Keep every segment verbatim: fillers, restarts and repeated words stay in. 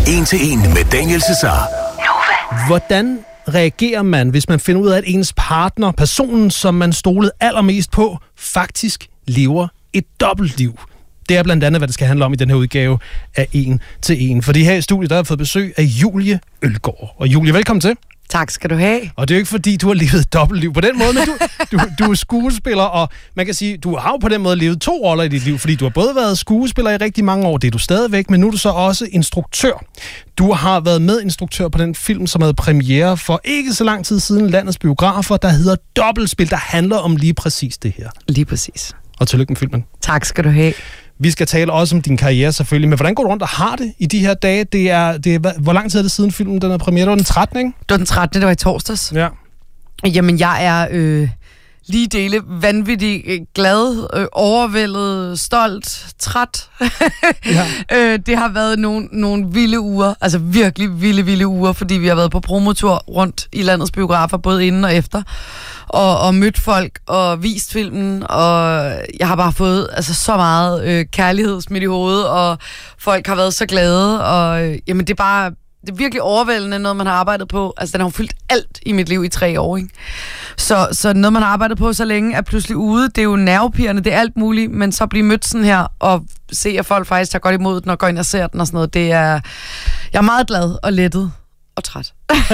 En til en med Daniel Cesar. Hvordan reagerer man, hvis man finder ud af, at ens partner, personen, som man stolede allermest på, faktisk lever et dobbeltliv? Det er blandt andet, hvad det skal handle om i den her udgave af En til en. Fordi her i studiet, der har jeg fået besøg af Julie Ølgaard. Og Julie, velkommen til. Tak skal du have. Og det er jo ikke fordi, du har levet et dobbeltliv på den måde, men du, du, du er skuespiller, og man kan sige, du har jo på den måde levet to roller i dit liv, fordi du har både været skuespiller i rigtig mange år, det er du stadigvæk, men nu er du så også instruktør. Du har været medinstruktør på den film, som havde premiere for ikke så lang tid siden, landets biografer, der hedder Dobbeltspil, der handler om lige præcis det her. Lige præcis. Og tillykke med filmen. Tak skal du have. Vi skal tale også om din karriere selvfølgelig, men hvordan går du rundt og har det i de her dage? Det er, det er, hvor lang tid er det siden filmen den er premiere? Det var den trettende, ikke? Det var den trettende, det var i torsdags. Ja. Jamen, jeg er øh, lige dele vanvittigt øh, glad, øh, overvældet, stolt, træt. Ja. øh, det har været nogle, nogle vilde uger, altså virkelig vilde, vilde uger, fordi vi har været på promotur rundt i landets biografer, både inden og efter. Og, og mødt folk og vist filmen, og jeg har bare fået altså, så meget øh, kærlighed smidt i hovedet, og folk har været så glade, og øh, jamen, det er bare det er virkelig overvældende, noget man har arbejdet på. Altså, den har jo fyldt alt i mit liv i tre år, ikke? Så, så noget, man har arbejdet på så længe, er pludselig ude. Det er jo nervepirrende, det er alt muligt, men så blive mødt sådan her, og se, at folk faktisk tager godt imod den, og går ind og ser den og sådan noget, det er... Jeg er meget glad og lettet og træt.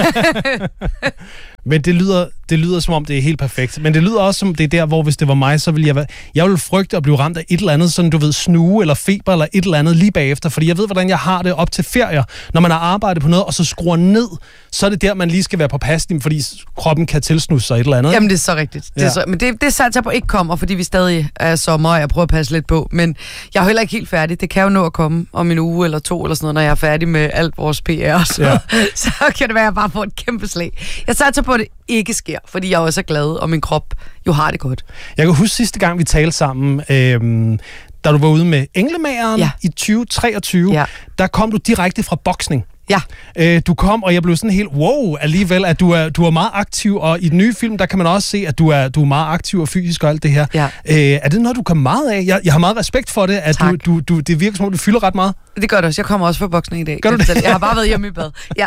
Men det lyder, det lyder som om, det er helt perfekt. Men det lyder også som, det er der, hvor hvis det var mig, så ville jeg være... Jeg ville frygte at blive ramt af et eller andet, sådan du ved, snue eller feber eller et eller andet lige bagefter. Fordi jeg ved, hvordan jeg har det op til ferier. Når man har arbejdet på noget, og så skruer ned, så er det der, man lige skal være på påpasselig, fordi kroppen kan tilsnusse sig et eller andet. Jamen, det er så rigtigt. Det er Ja. så, men det, det satser jeg på ikke kommer, fordi vi stadig er sommer, og jeg prøver at passe lidt på. Men jeg er heller ikke helt færdig. Det kan jo nå at komme om en uge eller to, eller sådan noget, når jeg er færdig med alt vores P R. Så, Ja. så kan det være, at jeg bare får et kæmpe slag. Jeg satser på, at det ikke sker, fordi jeg også er glad, og min krop jo har det godt. Jeg kan huske sidste gang, vi talte sammen, øhm, da du var ude med Englemageren Ja. i tyve treogtyve, Ja. der kom du direkte fra boksning. Ja. Øh, du kom, og jeg blev sådan helt wow alligevel, at du er, du er meget aktiv, og i den nye film, der kan man også se, at du er, du er meget aktiv og fysisk og alt det her. Ja. Øh, er det noget, du kan meget af? Jeg, jeg har meget respekt for det, at du, Tak. du, du, det virker som om, du fylder ret meget. Det gør det også. Jeg kommer også fra boksning i dag. Gør du det? Jeg har bare været hjemme i bad. Ja,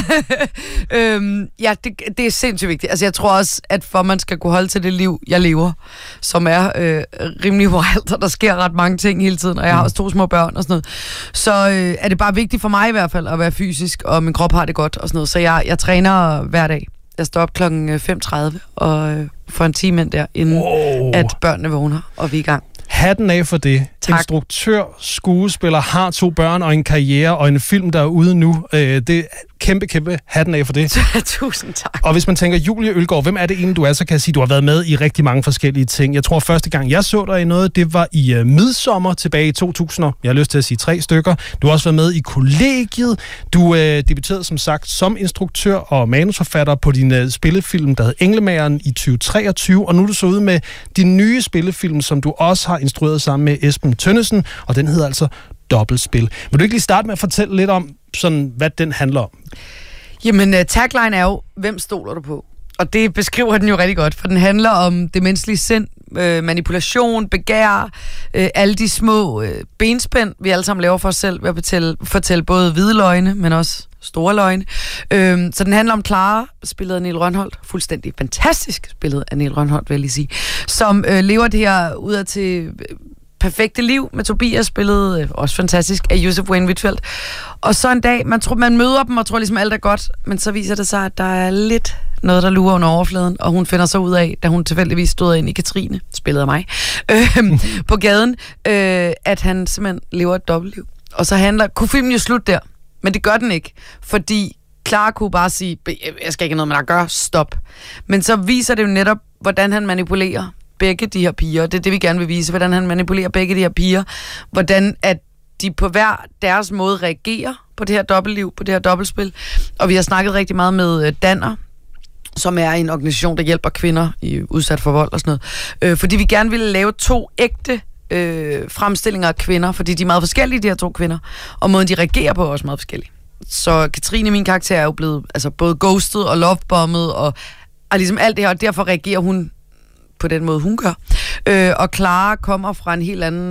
øhm, ja det, det er sindssygt vigtigt. Altså, jeg tror også, at for man skal kunne holde til det liv, jeg lever, som er øh, rimelig wild, og der sker ret mange ting hele tiden, og jeg har også to små børn og sådan noget, så øh, er det bare vigtigt for mig i hvert fald at være fysisk, og min krop har det godt og sådan noget. Så jeg, jeg træner hver dag. Jeg står op klokken fem tredive og øh, får en time ind der, inden Wow. at børnene vågner, og vi er i gang. Hatten af for det. Tak. Instruktør, skuespiller, har to børn og en karriere og en film, der er ude nu. Øh, det er kæmpe, kæmpe hatten af for det. Tusind tak. Og hvis man tænker, Julie Ølgaard, hvem er det egentlig, du er, så kan jeg sige, at du har været med i rigtig mange forskellige ting. Jeg tror, første gang jeg så dig i noget, det var i uh, Midsommer tilbage i to tusind. Jeg har lyst til at sige tre stykker. Du har også været med i Kollegiet. Du uh, debuterede som sagt som instruktør og manusforfatter på din uh, spillefilm, der hed Englemageren i tyve treogtyve. Og nu er du så ude med din nye spillefilm, som du også har instrueret sammen med Esben Tønnesen, og den hedder altså Dobbeltspil. Vil du ikke lige starte med at fortælle lidt om, sådan, hvad den handler om? Jamen, uh, tagline er jo, hvem stoler du på? Og det beskriver den jo rigtig godt, for den handler om det menneskelige sind, øh, manipulation, begær, øh, alle de små øh, benspænd, vi alle sammen laver for os selv, ved at fortælle, fortælle både hvide løgne, men også store løgne. Øh, så den handler om Clara, spillet af Niel Rønholt, fuldstændig fantastisk spillet af Niel Rønholt, vil jeg lige sige, som øh, lever det her udad til øh, perfekte liv med Tobias, spillet øh, også fantastisk af Josef Wayne Whitfield. Og så en dag, man tror, man møder dem og tror ligesom alt er godt, men så viser det sig, at der er lidt noget, der lurer under overfladen, og hun finder så ud af, da hun tilfældigvis stod ind i Katrine, spillet af mig, øh, på gaden, øh, at han simpelthen lever et dobbeltliv. Og så handler, kunne filmen jo slutte der, men det gør den ikke, fordi Clara kunne bare sige, jeg skal ikke have noget med dig at gøre, stop. Men så viser det jo netop, hvordan han manipulerer begge de her piger. Det er det, vi gerne vil vise, hvordan han manipulerer begge de her piger. Hvordan at de på hver deres måde reagerer på det her dobbeltliv, på det her dobbeltspil. Og vi har snakket rigtig meget med Danner, som er en organisation, der hjælper kvinder i udsat for vold og sådan noget. Øh, fordi vi gerne ville lave to ægte øh, fremstillinger af kvinder, fordi de er meget forskellige, de her to kvinder, og måden de reagerer på er også meget forskellige. Så Katrine, min karakter, er jo blevet altså, både ghostet og lovebommet, og, og ligesom alt det her, og derfor reagerer hun på den måde, hun gør. Øh, og Clara kommer fra en helt anden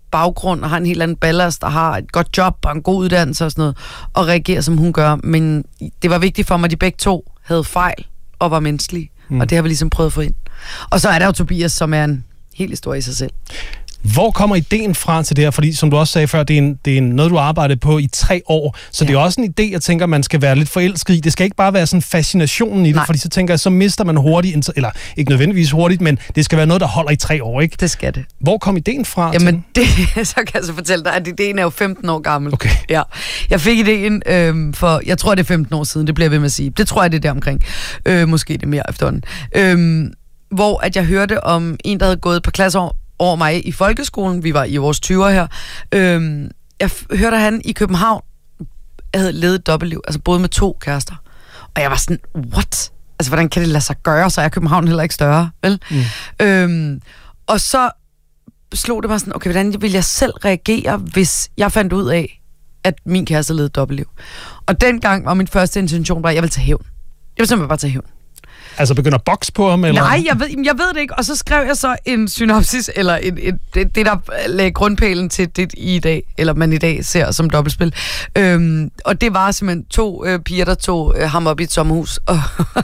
baggrund, og har en helt anden ballast, og har et godt job, og en god uddannelse og sådan noget, og reagerer, som hun gør. Men det var vigtigt for mig, at de begge to havde fejl, og var menneskelige. Mm. Og det har vi ligesom prøvet at få ind. Og så er der jo Tobias, som er en helt historie i sig selv. Hvor kommer ideen fra til det her? Fordi, som du også sagde før, det er, en, det er en, noget, du har arbejdet på i tre år. Så ja. Det er også en idé, jeg tænker, man skal være lidt forelsket i. Det skal ikke bare være sådan fascinationen i det, Nej. Fordi så tænker jeg, så mister man hurtigt, eller ikke nødvendigvis hurtigt, men det skal være noget, der holder i tre år, ikke? Det skal det. Hvor kom ideen fra? Jamen, det, så kan jeg så fortælle dig, at ideen er jo femten år gammel. Okay. Ja. Jeg fik ideen øhm, for, jeg tror, det er femten år siden, det bliver jeg ved med at sige. Det tror jeg, det er der omkring. Øh, måske det er mere efterhånden. Øhm, hvor at jeg hørte om en, der havde gået på klasser over mig i folkeskolen. Vi var i vores tyvere her. Øhm, jeg f- hørte, at han i København havde levet et dobbeltliv, altså boet med to kærester. Og jeg var sådan, what? Altså, hvordan kan det lade sig gøre? Så er København heller ikke større, vel? Mm. Øhm, og så slog det mig sådan, okay, hvordan ville jeg selv reagere, hvis jeg fandt ud af, at min kæreste levede et dobbeltliv? Og dengang var min første intention bare, at jeg ville tage hævn. Jeg ville simpelthen bare tage hævn. Altså begynder at bokse på ham? Eller? Nej, jeg ved, jeg ved det ikke. Og så skrev jeg så en synopsis, eller en, en, det, det, der lagde grundpælen til det i dag, eller man i dag ser som dobbeltspil. Øhm, og det var simpelthen to øh, piger, der tog øh, ham op i et sommerhus og,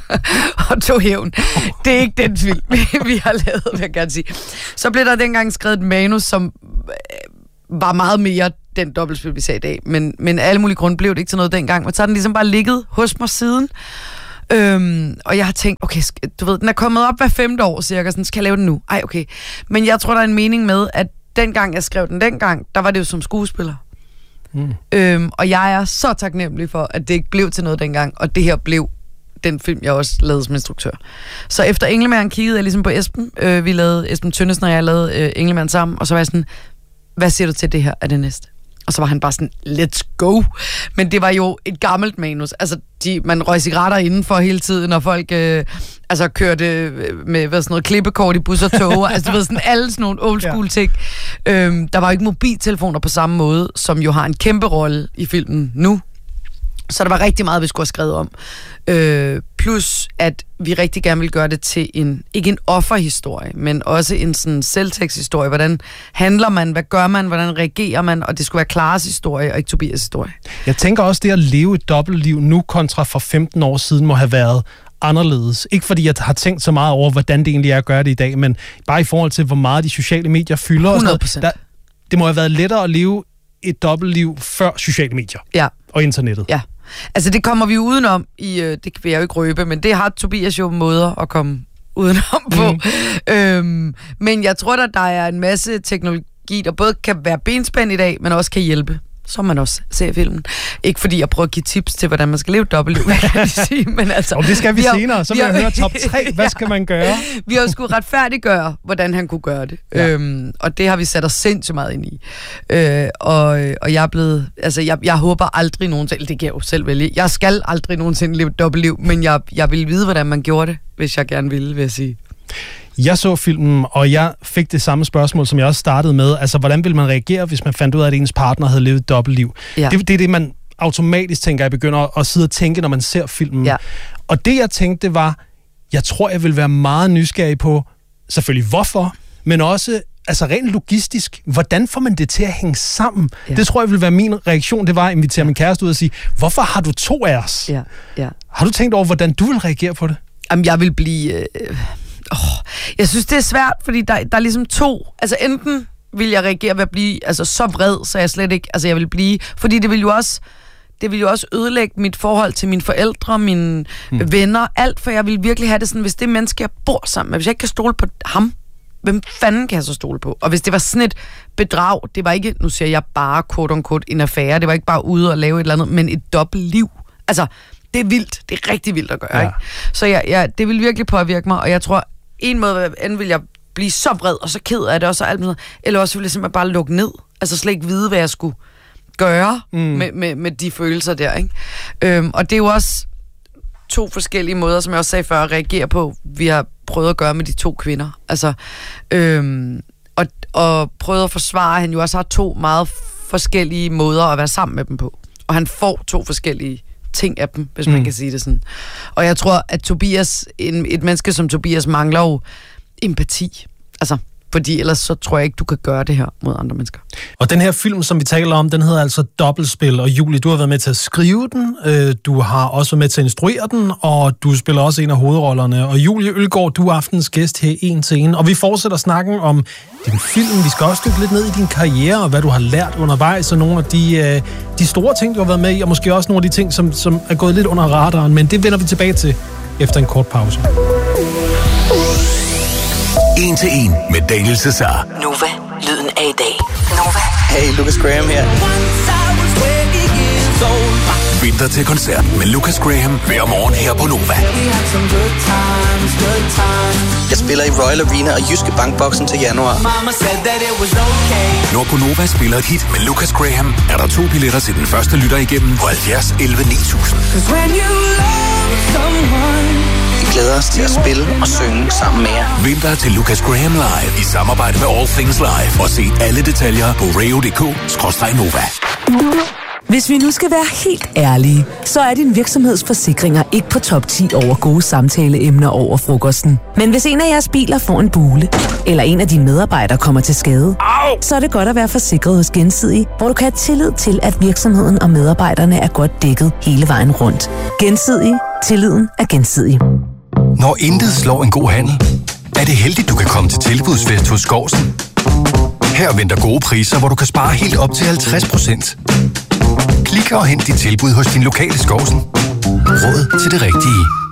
og tog hævn. Det er ikke den film, vi har lavet, vil jeg gerne sige. Så blev der dengang skrevet et manus, som øh, var meget mere den dobbeltspil, vi sagde i dag. Men, men alle mulige grunde blev det ikke til noget dengang. Og så har den ligesom bare ligget hos mig siden. Øhm, og jeg har tænkt, okay, du ved, den er kommet op hver femte år cirka, sådan, skal jeg lave den nu? Ej, okay. Men jeg tror, der er en mening med, at dengang jeg skrev den dengang, der var det jo som skuespiller. Mm. Øhm, og jeg er så taknemmelig for, at det ikke blev til noget dengang, og det her blev den film, jeg også lavede som instruktør. Så efter Englemand kiggede jeg ligesom på Esben. Øh, vi lavede, Esben Tønnesen og jeg lavede øh, Englemand sammen, og så var jeg sådan, hvad siger du til det her, er det næste? Og så var han bare sådan, let's go. Men det var jo et gammelt manus. Altså, de, man røg cigaretter indenfor hele tiden, og folk øh, altså, kørte med hvad, sådan noget klippekort i bus og tog. Altså, du ved, sådan alle sådan nogle old school ting. Ja. Øhm, der var jo ikke mobiltelefoner på samme måde, som jo har en kæmpe rolle i filmen nu. Så der var rigtig meget, vi skulle have skrevet om. Øh, plus, at vi rigtig gerne ville gøre det til en, ikke en offerhistorie, men også en sådan selvteksthistorie. Hvordan handler man? Hvad gør man? Hvordan reagerer man? Og det skulle være Klares historie, og ikke Tobias historie. Jeg tænker også, det at leve et dobbeltliv nu kontra for femten år siden må have været anderledes. Ikke fordi jeg har tænkt så meget over, hvordan det egentlig er at gøre det i dag, men bare i forhold til, hvor meget de sociale medier fylder. hundrede procent. Der, det må have været lettere at leve et dobbeltliv før sociale medier. Ja. Og internettet. Ja. Altså, det kommer vi udenom i, øh, det vil jeg jo ikke røbe, men det har Tobias jo måder at komme udenom på. Mm. Øhm, men jeg tror, at der er en masse teknologi, der både kan være benspænd i dag, men også kan hjælpe. Som man også ser i filmen. Ikke fordi jeg prøver at give tips til, hvordan man skal leve et dobbeltliv, kan jeg sige, men altså... Og det skal vi, vi har, senere, så vil jeg har, høre top tre. Hvad skal man gøre? Vi har jo sgu retfærdiggøre, hvordan han kunne gøre det. Ja. Øhm, og det har vi sat os sindssygt meget ind i. Øh, og, og jeg er blevet... Altså, jeg, jeg håber aldrig nogensinde... Det kan jeg jo selv vælge. Jeg skal aldrig nogensinde leve et dobbeltliv, men jeg, jeg vil vide, hvordan man gjorde det, hvis jeg gerne ville, vil jeg sige. Jeg så filmen, og jeg fik det samme spørgsmål, som jeg også startede med. Altså, hvordan ville man reagere, hvis man fandt ud af, at ens partner havde levet et dobbeltliv? Ja. Det, det er det, man automatisk tænker, jeg begynder at sidde og tænke, når man ser filmen. Ja. Og det, jeg tænkte, det var, jeg tror, jeg vil være meget nysgerrig på, selvfølgelig hvorfor, men også altså rent logistisk, hvordan får man det til at hænge sammen? Ja. Det tror jeg vil være min reaktion, det var at invitere ja. min kæreste ud og sige, hvorfor har du to af os? Ja. Ja. Har du tænkt over, hvordan du vil reagere på det? Jamen, jeg vil blive... Øh... Oh, jeg synes, det er svært, fordi der, der er ligesom to... Altså, enten vil jeg reagere ved at blive altså, så vred, så jeg slet ikke... Altså, jeg vil blive... Fordi det vil jo også... Det vil jo også ødelægge mit forhold til mine forældre, mine hmm. venner, alt, for jeg vil virkelig have det sådan, hvis det menneske, jeg bor sammen med, hvis jeg ikke kan stole på ham, hvem fanden kan jeg så stole på? Og hvis det var sådan et bedrag, det var ikke, nu siger jeg bare quote on quote, en affære, det var ikke bare ude og lave et eller andet, men et dobbelt liv. Altså, det er vildt. Det er rigtig vildt at gøre, ja. Ikke? Så jeg, jeg, det vil virkelig påvirke mig, og jeg tror, en måde, enten vil jeg blive så vred, og så ked af det, og så alt noget, eller også vil jeg simpelthen bare lukke ned. Altså slet ikke vide, hvad jeg skulle gøre mm. med, med, med de følelser der, ikke? Øhm, og det er jo også to forskellige måder, som jeg også sagde før, at reagere på, vi har prøvet at gøre med de to kvinder. Altså, øhm, og, og prøvet at forsvare, at han jo også har to meget forskellige måder at være sammen med dem på. Og han får to forskellige ting af dem, hvis mm. man kan sige det sådan. Og jeg tror, at Tobias, en, et menneske som Tobias, mangler jo empati. Altså, Fordi ellers så tror jeg ikke, du kan gøre det her mod andre mennesker. Og den her film, som vi taler om, den hedder altså Dobbeltspil. Og Julie, du har været med til at skrive den, øh, du har også været med til at instruere den, og du spiller også en af hovedrollerne. Og Julie Ølgaard, du er aftens gæst her en til en. Og vi fortsætter snakken om din film. Vi skal også dykke lidt ned i din karriere, og hvad du har lært undervejs, og nogle af de, øh, de store ting, du har været med i, og måske også nogle af de ting, som, som er gået lidt under radaren. Men det vender vi tilbage til efter en kort pause. En til en med Daniel Cesar. Nova, lyden af i dag. Nova. Hey, Lucas Graham her. Vinter til koncert med Lucas Graham hver morgen her på Nova. Jeg spiller i Royal Arena og Jyske Bankboksen til januar. Når Gonova spiller et hit med Lucas Graham, er der to billetter til den første lytter igennem på halvfjerds elleve ni tusind. Vi glæder os til at spille og synge sammen med jer. Vinter til Lucas Graham Live i samarbejde med All Things Live. Og se alle detaljer på radio punktum d k skråstreg nova. Hvis vi nu skal være helt ærlige, så er din virksomhedsforsikringer ikke på top ti over gode samtaleemner over frokosten. Men hvis en af jeres biler får en bule, eller en af dine medarbejdere kommer til skade, Au! så er det godt at være forsikret hos Gensidige, hvor du kan have tillid til, at virksomheden og medarbejderne er godt dækket hele vejen rundt. Gensidige. Tilliden er gensidig. Når intet slår en god handel, er det heldigt, du kan komme til tilbudsfest hos Skovsen. Her venter gode priser, hvor du kan spare helt op til halvtreds procent. Klik og hent dit tilbud hos din lokale Skovsen. Råd til det rigtige.